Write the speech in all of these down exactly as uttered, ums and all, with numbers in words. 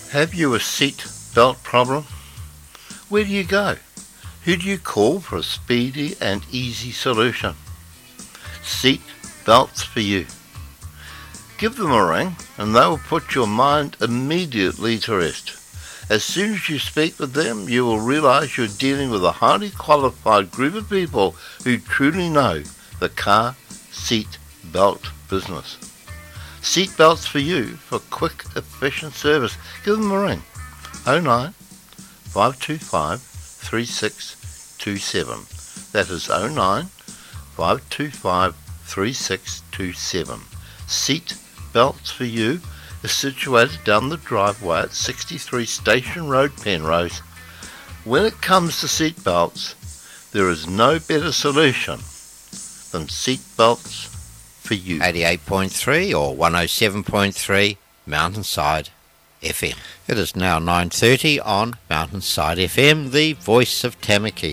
Have you a seat belt problem? Where do you go? Who do you call for a speedy and easy solution? Seat Belts for You. Give them a ring and they will put your mind immediately to rest. As soon as you speak with them, you will realise you're dealing with a highly qualified group of people who truly know the car seat belt business. Seat Belts for You for quick, efficient service. Give them a ring. oh nine, five two five, three six two seven. That is oh nine, five two five, three six two seven. Seat Belts for You is situated down the driveway at sixty-three Station Road, Penrose. When it comes to seat belts, there is no better solution than Seat Belts for You. eighty-eight point three or one oh seven point three Mountainside F M. It is now nine thirty on Mountainside F M, the voice of Tamaki.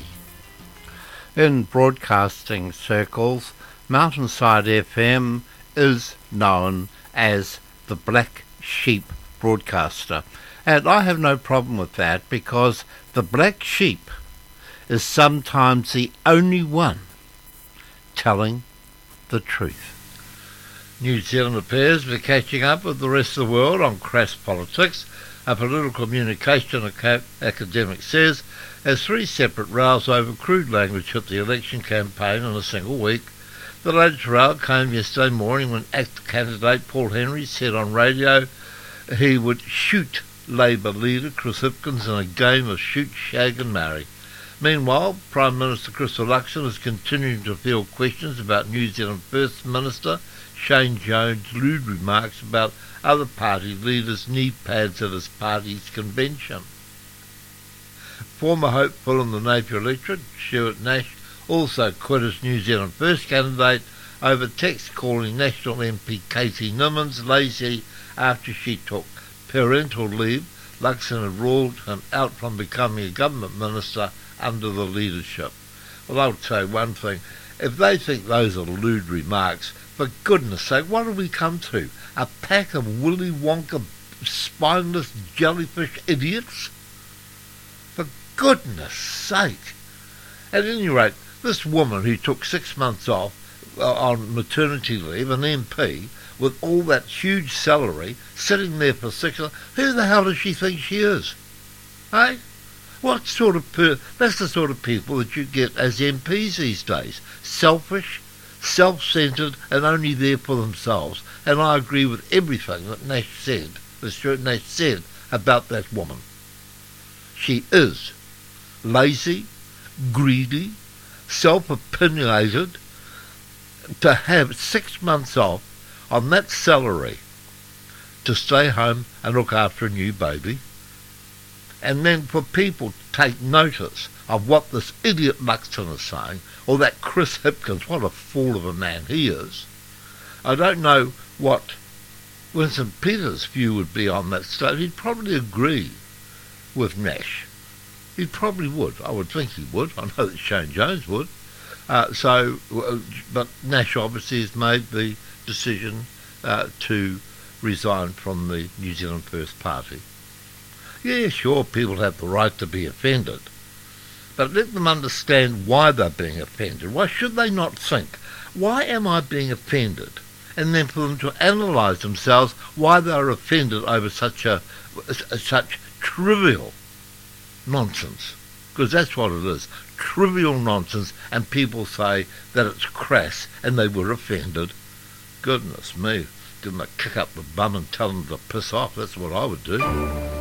In broadcasting circles, Mountainside F M is known as the Black Sheep broadcaster. And I have no problem with that because the black sheep is sometimes the only one telling the truth. New Zealand appears to be catching up with the rest of the world on crass politics. A political communication ac- academic says as three separate rows over crude language hit the election campaign in a single week. The latest row came yesterday morning when actor candidate Paul Henry said on radio he would shoot Labour leader Chris Hipkins in a game of shoot, shag and marry. Meanwhile, Prime Minister Chris Luxon is continuing to field questions about New Zealand First Minister Shane Jones' lewd remarks about other party leaders' knee pads at his party's convention. Former hopeful in the Napier electorate, Stuart Nash, also quit as New Zealand First candidate over text calling National M P Katie Nimmins lazy after she took parental leave. Luxon had ruled him out from becoming a government minister under the leadership. Well, I'll tell you one thing. If they think those are lewd remarks, for goodness sake, what have we come to? A pack of Willy Wonka spineless jellyfish idiots? For goodness sake. At any rate, this woman who took six months off uh, on maternity leave, an M P, with all that huge salary, sitting there for six months, who the hell does she think she is? Eh? What sort of per- that's the sort of people that you get as M Ps these days. Selfish, self-centred and only there for themselves. And I agree with everything that Nash said, that Stuart Nash said about that woman. She is lazy, greedy, self-opinionated. To have six months off on that salary to stay home and look after a new baby, and then for people to take notice of what this idiot Luxon is saying, or that Chris Hipkins, what a fool of a man he is. I don't know what Winston Peters' view would be on that stuff. He'd probably agree with Nash. He probably would. I would think he would. I know that Shane Jones would. Uh, so, but Nash obviously has made the decision uh, to resign from the New Zealand First Party. Yeah, sure, people have the right to be offended, but let them understand why they're being offended. Why should they not think, why am I being offended? And then for them to analyse themselves why they're offended over such a such trivial nonsense. Because that's what it is, trivial nonsense, and people say that it's crass and they were offended. Goodness me, give them a kick up the bum and tell them to piss off. That's what I would do.